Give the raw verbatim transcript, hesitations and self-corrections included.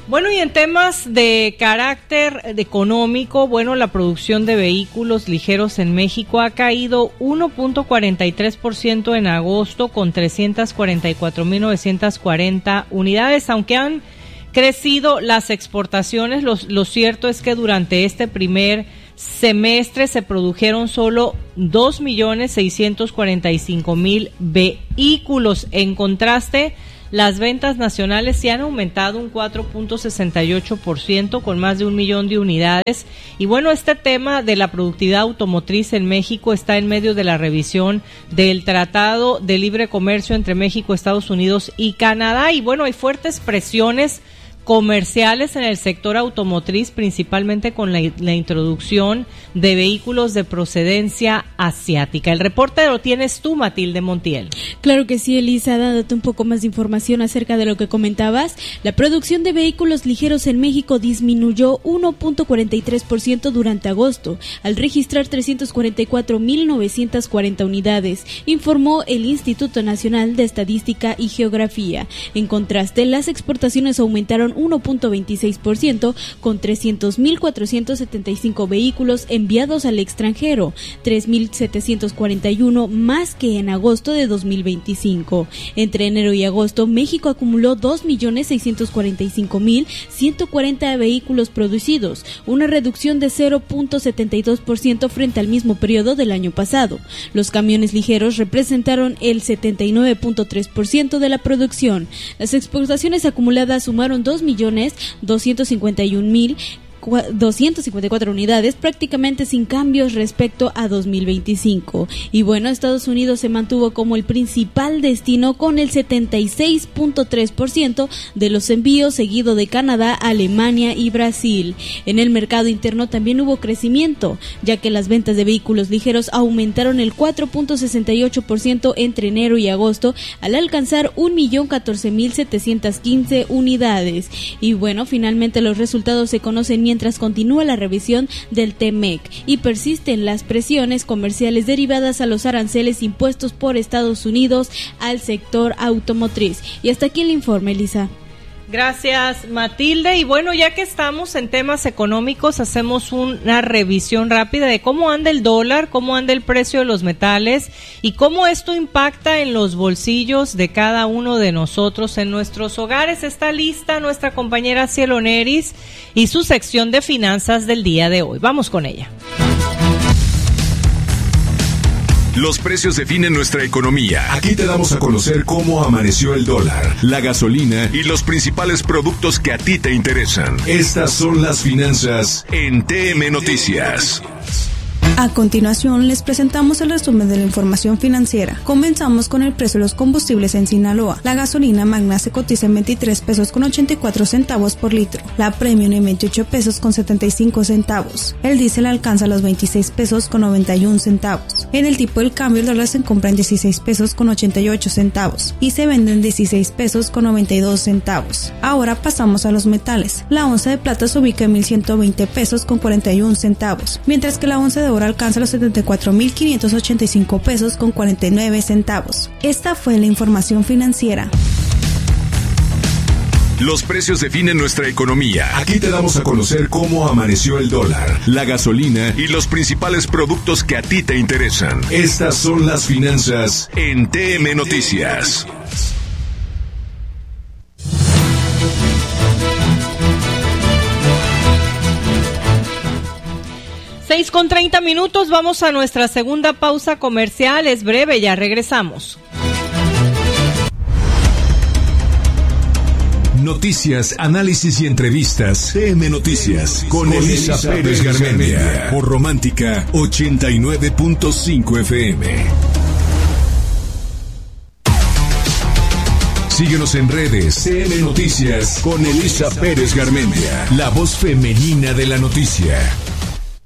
Bueno, y en temas de carácter económico, bueno, la producción de vehículos ligeros en México ha caído uno punto cuarenta y tres por ciento en agosto con trescientas cuarenta y cuatro mil novecientas cuarenta unidades, aunque han crecido las exportaciones. Lo, lo cierto es que durante este primer semestre se produjeron solo dos millones seiscientos cuarenta y cinco mil vehículos. En contraste, las ventas nacionales se han aumentado un cuatro punto sesenta y ocho por ciento con más de un millón de unidades. Y bueno, este tema de la productividad automotriz en México está en medio de la revisión del Tratado de Libre Comercio entre México, Estados Unidos y Canadá. Y bueno, hay fuertes presiones comerciales en el sector automotriz, principalmente con la, la introducción de vehículos de procedencia asiática. El reporte lo tienes tú, Matilde Montiel. Claro que sí, Elisa, dándote un poco más de información acerca de lo que comentabas. La producción de vehículos ligeros en México disminuyó uno punto cuarenta y tres por ciento durante agosto, al registrar trescientas cuarenta y cuatro mil novecientas cuarenta unidades, informó el Instituto Nacional de Estadística y Geografía. En contraste, las exportaciones aumentaron uno punto veintiséis por ciento con trescientos mil cuatrocientos setenta y cinco vehículos enviados al extranjero, tres mil setecientos cuarenta y uno más que en agosto de dos mil veinticinco. Entre enero y agosto, México acumuló dos millones seiscientos cuarenta y cinco mil ciento cuarenta vehículos producidos, una reducción de cero punto setenta y dos por ciento frente al mismo periodo del año pasado. Los camiones ligeros representaron el setenta y nueve punto tres por ciento de la producción. Las exportaciones acumuladas sumaron dos millones doscientos cincuenta y un mil doscientas cincuenta y cuatro unidades, prácticamente sin cambios respecto a dos mil veinticinco. Y bueno, Estados Unidos se mantuvo como el principal destino con el setenta y seis punto tres por ciento de los envíos, seguido de Canadá, Alemania y Brasil. En el mercado interno también hubo crecimiento, ya que las ventas de vehículos ligeros aumentaron el cuatro punto sesenta y ocho por ciento entre enero y agosto, al alcanzar un millón catorce mil setecientas quince unidades. Y bueno, finalmente los resultados se conocen mientras continúa la revisión del T M E C y persisten las presiones comerciales derivadas a los aranceles impuestos por Estados Unidos al sector automotriz. Y hasta aquí el informe, Elisa. Gracias, Matilde. Y bueno, ya que estamos en temas económicos, hacemos una revisión rápida de cómo anda el dólar, cómo anda el precio de los metales y cómo esto impacta en los bolsillos de cada uno de nosotros en nuestros hogares. Está lista nuestra compañera Cielo Neris y su sección de finanzas del día de hoy. Vamos con ella. Los precios definen nuestra economía. Aquí te damos a conocer cómo amaneció el dólar, la gasolina y los principales productos que a ti te interesan. Estas son las finanzas en T M Noticias. A continuación, les presentamos el resumen de la información financiera. Comenzamos con el precio de los combustibles en Sinaloa. La gasolina magna se cotiza en veintitrés pesos con ochenta y cuatro centavos por litro. La premium en veintiocho pesos con setenta y cinco centavos. El diésel alcanza los veintiséis pesos con noventa y un centavos. En el tipo del cambio, el dólar se compra en dieciséis pesos con ochenta y ocho centavos y se vende en dieciséis pesos con noventa y dos centavos. Ahora pasamos a los metales. La onza de plata se ubica en mil ciento veinte pesos con cuarenta y un centavos, mientras que la onza de oro alcanza los setenta y cuatro mil quinientos ochenta y cinco pesos con cuarenta y nueve centavos. Esta fue la información financiera. Los precios definen nuestra economía. Aquí te damos a conocer cómo amaneció el dólar, la gasolina y los principales productos que a ti te interesan. Estas son las finanzas en T M Noticias. seis con treinta minutos, vamos a nuestra segunda pausa comercial, es breve, ya regresamos. Noticias, análisis y entrevistas. T M Noticias con, con Elisa, Elisa Pérez Garmendia por Romántica ochenta y nueve punto cinco F M. Síguenos en redes. T M Noticias con Elisa Pérez Garmendia, la voz femenina de la noticia.